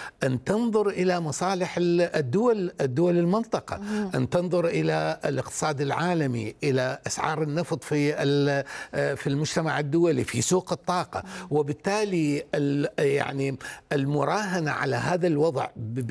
أن تنظر إلى مصالح الدول المنطقة، أن تنظر إلى الاقتصاد العالمي، إلى أسعار النفط في المجتمع الدولي، في سوق الطاقة. وبالتالي يعني المراهنة على هذا الوضع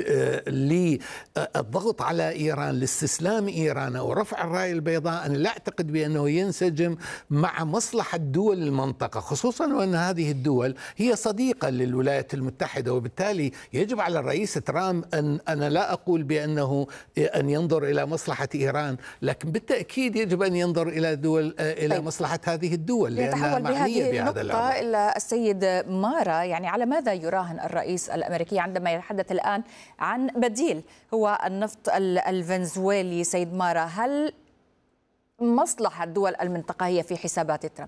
للضغط على إيران، لاستسلام إيران أو رفع الراية البيضاء، أنا لا أعتقد بأنه ينسجم مع مصلحة دول المنطقة، خصوصا وأن هذه الدول هي صديقة للولايات المتحدة. وبالتالي يجب على الرئيس ترامب أنا لا أقول بأنه أن ينظر إلى مصلحة إيران، لكن بالتأكيد يجب أن ينظر إلى مصلحة هذه الدول، لأنها معنية بهذا الأمر. إلى السيد مارا، يعني على ماذا يراهن الرئيس الأمريكي عندما يتحدث الآن عن بديل هو النفط الفنزويلي؟ سيد مارا، هل مصلحة دول المنطقة هي في حسابات ترامب؟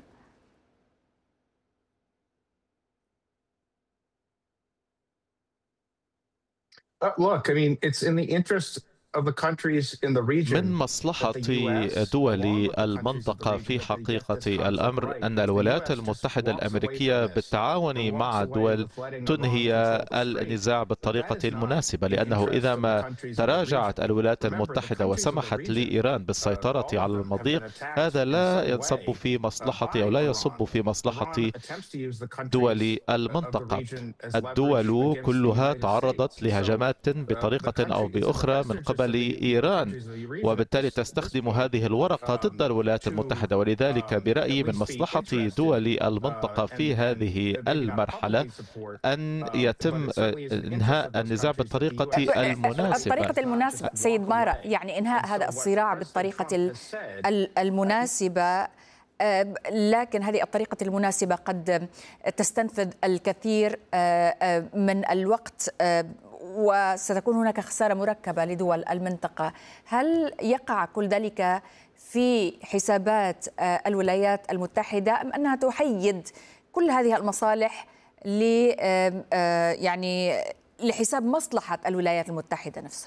Look, I mean, it's in the interest of the countries in the region. من مصلحة دول المنطقة في حقيقة الأمر أن الولايات المتحدة الأمريكية بالتعاون مع دول تنهي النزاع بالطريقة المناسبة، لأنه إذا ما تراجعت الولايات المتحدة وسمحت لإيران بالسيطرة على المضيق، هذا لا يصب في مصلحة أو لا يصب في مصلحة دول المنطقة. الدول كلها تعرضت لهجمات بطريقة أو بأخرى من قبل إيران، وبالتالي تستخدم هذه الورقة ضد الولايات المتحدة. ولذلك برأيي من مصلحة دول المنطقة في هذه المرحلة أن يتم إنهاء النزاع بالطريقة المناسبة. الطريقة المناسبة سيد مارا، يعني إنهاء هذا الصراع بالطريقة المناسبة، لكن هذه الطريقة المناسبة قد تستنفذ الكثير من الوقت، وستكون هناك خسارة مركبة لدول المنطقة. هل يقع كل ذلك في حسابات الولايات المتحدة أم أنها تحيد كل هذه المصالح يعني لحساب مصلحة الولايات المتحدة نفسها؟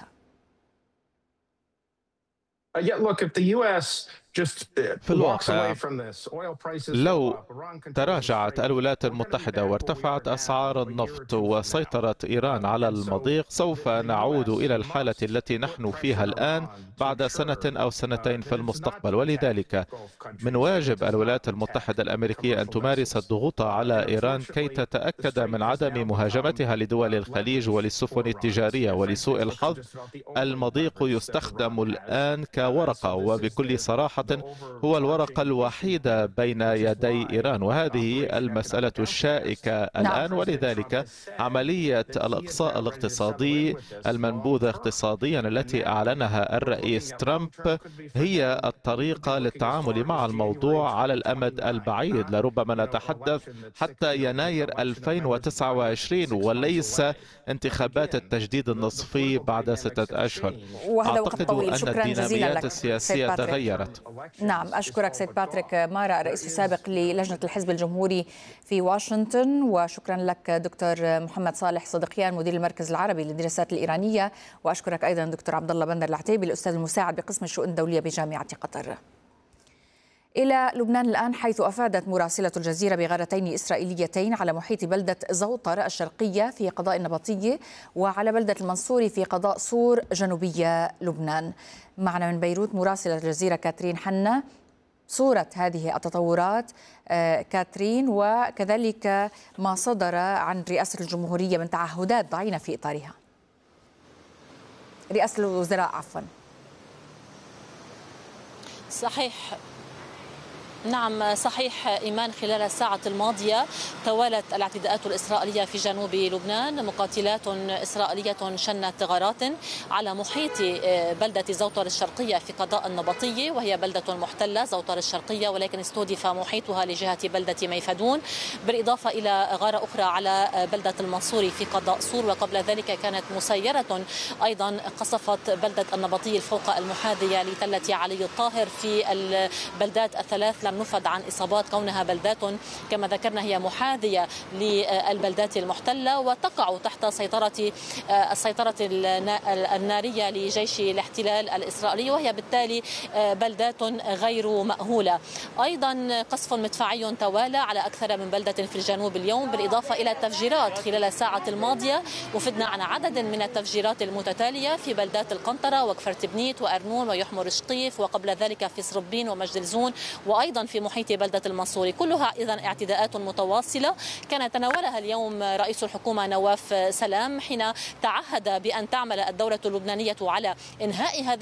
في الواقع لو تراجعت الولايات المتحدة وارتفعت أسعار النفط وسيطرت إيران على المضيق، سوف نعود إلى الحالة التي نحن فيها الآن بعد سنة أو سنتين في المستقبل. ولذلك من واجب الولايات المتحدة الأمريكية أن تمارس الضغوط على إيران كي تتأكد من عدم مهاجمتها لدول الخليج وللسفن التجارية. ولسوء الحظ المضيق يستخدم الآن كورقة، وبكل صراحة هو الورقة الوحيدة بين يدي إيران، وهذه المسألة الشائكة الآن. ولذلك عملية الإقصاء الاقتصادي المنبوذة اقتصاديا التي أعلنها الرئيس ترامب هي الطريقة للتعامل مع الموضوع على الأمد البعيد. لربما نتحدث حتى يناير 2029 وليس انتخابات التجديد النصفي بعد 6 أشهر. أعتقد أن الديناميات السياسية تغيرت. نعم، أشكرك سيد باتريك مارا، الرئيس السابق للجنة الحزب الجمهوري في واشنطن، وشكرا لك دكتور محمد صالح صدقيان مدير المركز العربي للدراسات الإيرانية، وأشكرك أيضا دكتور عبد الله بندر العتيبي الأستاذ المساعد بقسم الشؤون الدولية بجامعة قطر. إلى لبنان الآن، حيث أفادت مراسلة الجزيرة بغارتين إسرائيليتين على محيط بلدة زوطر الشرقية في قضاء النبطية وعلى بلدة المنصوري في قضاء صور جنوبية لبنان. معنا من بيروت مراسلة الجزيرة كاترين حنا صورة هذه التطورات. كاترين، وكذلك ما صدر عن رئاسة الجمهورية من تعهدات ضعينة في إطارها. رئاسة الوزراء عفوا. صحيح، نعم صحيح إيمان. خلال الساعة الماضية توالت الاعتداءات الإسرائيلية في جنوب لبنان. مقاتلات إسرائيلية شنت غارات على محيط بلدة زوطر الشرقية في قضاء النبطية، وهي بلدة محتلة زوطر الشرقية، ولكن استهدف محيطها لجهة بلدة ميفدون، بالإضافة إلى غارة أخرى على بلدة المنصوري في قضاء صور. وقبل ذلك كانت مسيرة أيضا قصفت بلدة النبطية الفوق المحاذية لتلة علي الطاهر في البلدات الثلاث لم نفد عن إصابات كونها بلدات كما ذكرنا هي محاذية للبلدات المحتلة وتقع تحت السيطرة النارية لجيش الاحتلال الإسرائيلي، وهي بالتالي بلدات غير مأهولة. أيضا قصف مدفعي توالى على أكثر من بلدة في الجنوب اليوم، بالإضافة إلى التفجيرات خلال الساعة الماضية. وفدنا عن عدد من التفجيرات المتتالية في بلدات القنطرة وكفر تبنيت وأرنون ويحمر شطيف، وقبل ذلك في صربين ومجد الزون، وأيضا في محيط بلدة المنصوري. كلها إذن اعتداءات متواصلة كان تناولها اليوم رئيس الحكومة نواف سلام حين تعهد بأن تعمل الدولة اللبنانية على إنهاء هذه